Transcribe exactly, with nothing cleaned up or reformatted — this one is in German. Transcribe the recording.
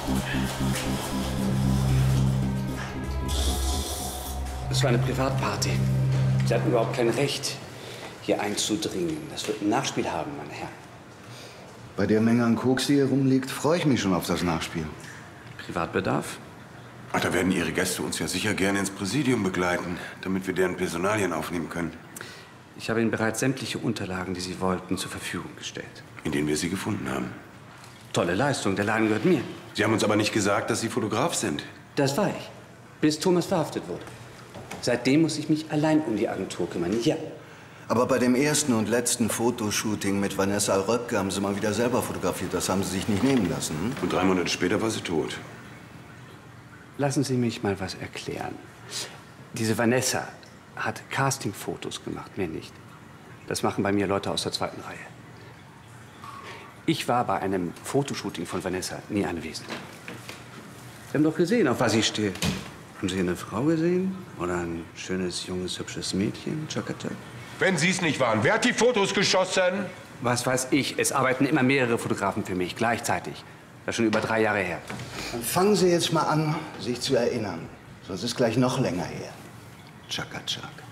Es war eine Privatparty. Sie hatten überhaupt kein Recht, hier einzudringen. Das wird ein Nachspiel haben, meine Herren. Bei der Menge an Koks, die hier rumliegt, freue ich mich schon auf das Nachspiel. Privatbedarf? Ach, da werden Ihre Gäste uns ja sicher gerne ins Präsidium begleiten, damit wir deren Personalien aufnehmen können. Ich habe Ihnen bereits sämtliche Unterlagen, die Sie wollten, zur Verfügung gestellt. In denen wir sie gefunden haben. Tolle Leistung, der Laden gehört mir. Sie haben uns aber nicht gesagt, dass Sie Fotograf sind. Das war ich, bis Thomas verhaftet wurde. Seitdem muss ich mich allein um die Agentur kümmern, ja. Aber bei dem ersten und letzten Fotoshooting mit Vanessa Röpke haben Sie mal wieder selber fotografiert. Das haben Sie sich nicht nehmen lassen. Hm? Und drei Monate später war sie tot. Lassen Sie mich mal was erklären. Diese Vanessa hat Castingfotos gemacht, mehr nicht. Das machen bei mir Leute aus der zweiten Reihe. Ich war bei einem Fotoshooting von Vanessa nie anwesend. Sie haben doch gesehen, auf was ich stehe. Haben Sie eine Frau gesehen? Oder ein schönes, junges, hübsches Mädchen? Chakachak? Wenn Sie es nicht waren, wer hat die Fotos geschossen? Was weiß ich? Es arbeiten immer mehrere Fotografen für mich, gleichzeitig. Das ist schon über drei Jahre her. Dann fangen Sie jetzt mal an, sich zu erinnern. Sonst ist gleich noch länger her. Chaka-chak.